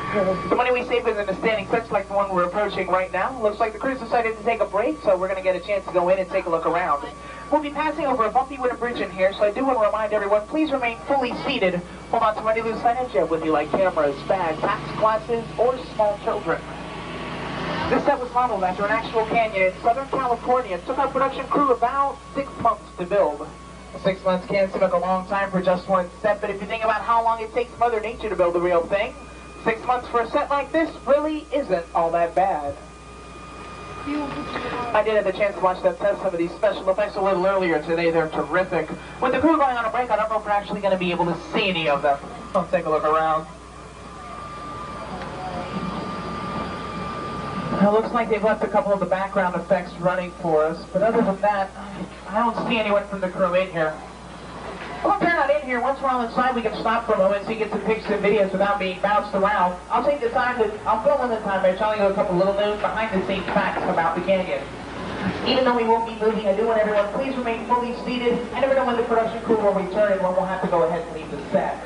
The money we save is in a standing pitch like the one we're approaching right now. Looks like the crew's decided to take a break, so we're going to get a chance to go in and take a look around. We'll be passing over a bumpy wooden bridge in here, so I do want to remind everyone, please remain fully seated. Hold on to any loose signage you have with you, like cameras, bags, hats, glasses, or small children. This set was modeled after an actual canyon in Southern California. It took our production crew about 6 months to build. 6 months can seem like a long time for just one set, but if you think about how long it takes Mother Nature to build the real thing, 6 months for a set like this really isn't all that bad. I did have the chance to watch them test some of these special effects a little earlier today. They're terrific. With the crew going on a break, I don't know if we're actually going to be able to see any of them. Let's take a look around. It looks like they've left a couple of the background effects running for us, but other than that, I don't see anyone from the crew in here. Well, if they're not in here, once we're all inside, we can stop for a moment so you get some pictures and videos without being bounced around. I'll take the time to, I'll fill in the time by telling you a couple little news behind-the-scenes facts about the canyon. Even though we won't be moving, I do want everyone, please remain fully seated. I never know when the production crew will return and when we'll have to go ahead and leave the set.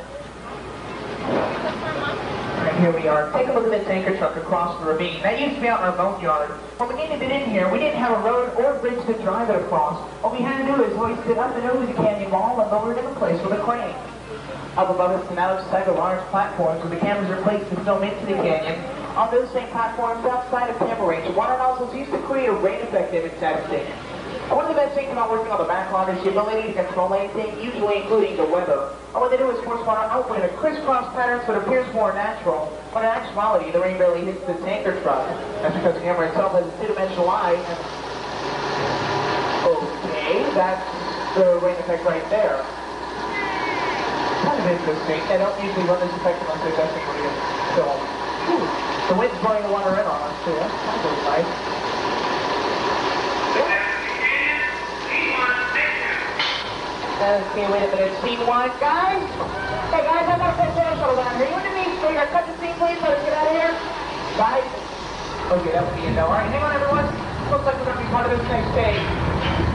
Alright, here we are. Take a look at this tanker truck across the ravine. That used to be out in our boneyard. When we needed it in here, we didn't have a road or a bridge to drive it across. What we had to do is hoist it up and over the canyon wall and lower it into place with a crane. Up above us and out of sight are large platforms where the cameras are placed to film into the canyon. On those same platforms outside of camera range, water nozzles used to create a rain effect image testing. One of the best things about working on the backlot is the ability to control anything, usually including the weather. And what they do is force water outward in a crisscross pattern so it appears more natural, when in actuality the rain barely hits the tanker truck. That's because the camera itself has a two-dimensional eye. And okay, that's the rain effect right there. Kind of interesting. They don't usually run this effect unless they're testing real film. The wind's blowing the water in on us too. That's kind of nice. Okay, wait a minute. Scene one, guys? Hey, guys, I'm not going to shuttle down here. You want to meet me? Cut the scene, please. Let us get out of here. Guys? Okay, that would be a no. All right, hang on, everyone. Looks like we're going to be part of this next stage.